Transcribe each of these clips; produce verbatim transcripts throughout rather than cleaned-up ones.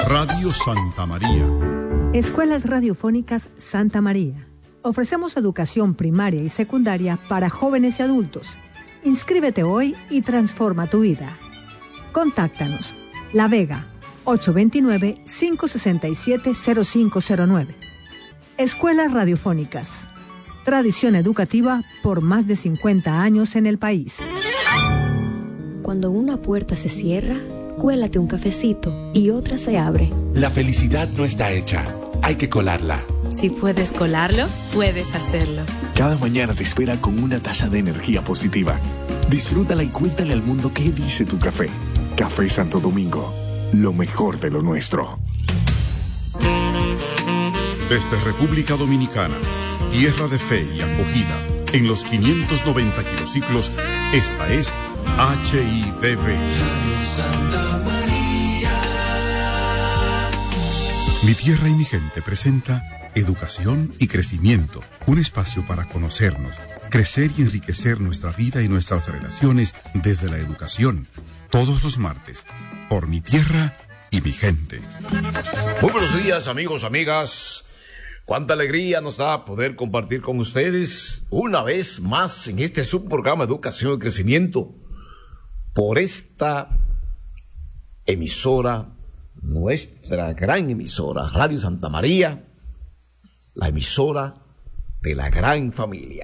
Radio Santa María. Escuelas Radiofónicas Santa María. Ofrecemos educación primaria y secundaria para jóvenes y adultos. Inscríbete hoy y transforma tu vida. Contáctanos. La Vega, ocho dos nueve, cinco seis siete, cero cinco cero nueve. Escuelas Radiofónicas. Tradición educativa por más de cincuenta años en el país. Cuando una puerta se cierra, cuélate un cafecito y otra se abre. La felicidad no está hecha, hay que colarla. Si puedes colarlo, puedes hacerlo. Cada mañana te espera con una taza de energía positiva. Disfrútala y cuéntale al mundo qué dice tu café. Café Santo Domingo, lo mejor de lo nuestro. Desde República Dominicana, tierra de fe y acogida, en los quinientos noventa kilociclos, esta es H I D V. Mi tierra y mi gente presenta Educación y Crecimiento, un espacio para conocernos, crecer y enriquecer nuestra vida y nuestras relaciones desde la educación, todos los martes, por mi tierra y mi gente. Muy buenos días, amigos, amigas. Cuánta alegría nos da poder compartir con ustedes una vez más en este subprograma Educación y Crecimiento por esta emisora, nuestra gran emisora, Radio Santa María, la emisora de la gran familia.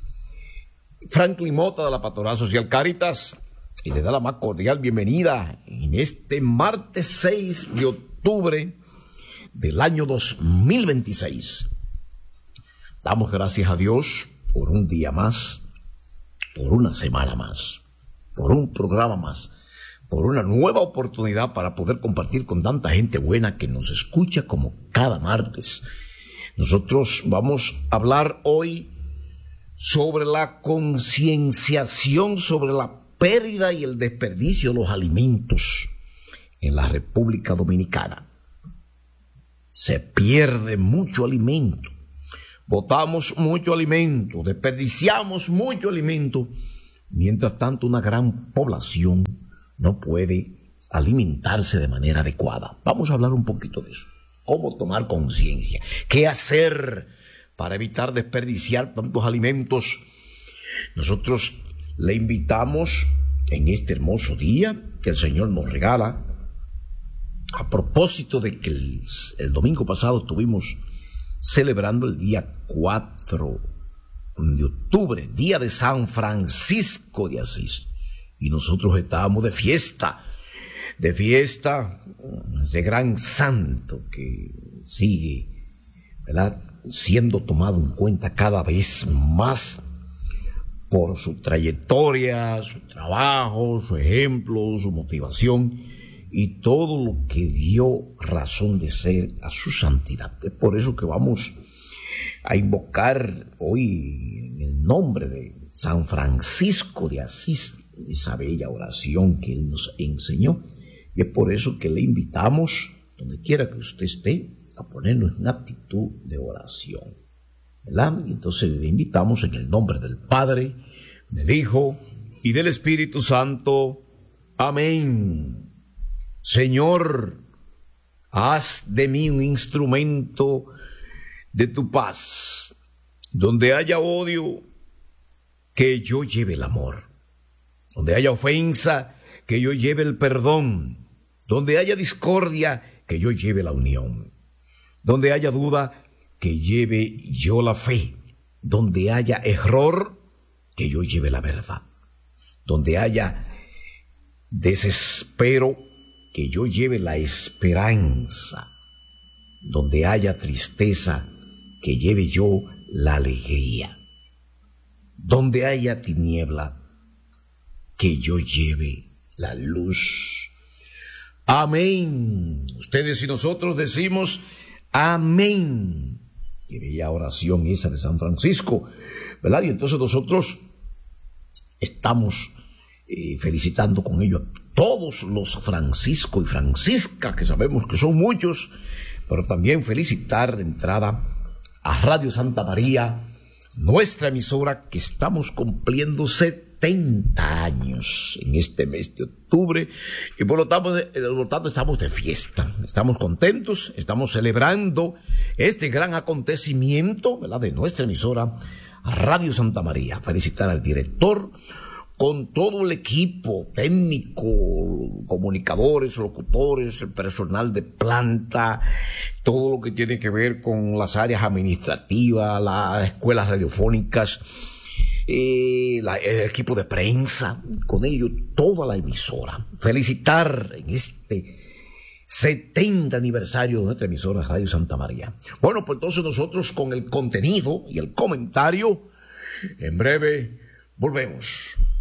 Franklin Mota de la Pastoral Social Cáritas y le da la más cordial bienvenida en este martes seis de octubre del año dos mil veintiséis. Damos gracias a Dios por un día más, por una semana más, por un programa más, por una nueva oportunidad para poder compartir con tanta gente buena que nos escucha como cada martes. Nosotros vamos a hablar hoy sobre la concienciación sobre la pérdida y el desperdicio de los alimentos en la República Dominicana. Se pierde mucho alimento, botamos mucho alimento, desperdiciamos mucho alimento. Mientras tanto, una gran población no puede alimentarse de manera adecuada. Vamos a hablar un poquito de eso. ¿Cómo tomar conciencia? ¿Qué hacer para evitar desperdiciar tantos alimentos? Nosotros le invitamos en este hermoso día que el Señor nos regala, a propósito de que el, el domingo pasado estuvimos celebrando el día cuatro de octubre, día de San Francisco de Asís, y nosotros estábamos de fiesta, de fiesta, ese gran santo que sigue, ¿verdad?, siendo tomado en cuenta cada vez más por su trayectoria, su trabajo, su ejemplo, su motivación y todo lo que dio razón de ser a su santidad. Es por eso que vamos a invocar hoy en el nombre de San Francisco de Asís, esa bella oración que él nos enseñó. Y es por eso que le invitamos, donde quiera que usted esté, a ponernos en actitud de oración, ¿verdad? Y entonces le invitamos en el nombre del Padre, del Hijo y del Espíritu Santo. Amén. Señor, haz de mí un instrumento de tu paz. Donde haya odio, que yo lleve el amor. Donde haya ofensa, que yo lleve el perdón. Donde haya discordia, que yo lleve la unión. Donde haya duda, que lleve yo la fe. Donde haya error, que yo lleve la verdad. Donde haya desespero, que yo lleve la esperanza. Donde haya tristeza, que lleve yo la alegría. Donde haya tiniebla, que yo lleve la luz. Amén. Ustedes y nosotros decimos amén. Qué bella oración esa de San Francisco, ¿verdad? Y entonces nosotros estamos eh, felicitando con ello a todos los Francisco y Francisca, que sabemos que son muchos, pero también felicitar de entrada a Radio Santa María, nuestra emisora, que estamos cumpliendo setenta setenta años en este mes de octubre y por lo tanto, por lo tanto estamos de fiesta, estamos contentos, estamos celebrando este gran acontecimiento, ¿verdad?, de nuestra emisora Radio Santa María. Felicitar al director con todo el equipo técnico, comunicadores, locutores, el personal de planta, todo lo que tiene que ver con las áreas administrativas, las escuelas radiofónicas, eh, la, el equipo de prensa, con ello toda la emisora. Felicitar en este setenta aniversario de nuestra emisora Radio Santa María. Bueno, pues entonces nosotros con el contenido y el comentario, en breve volvemos.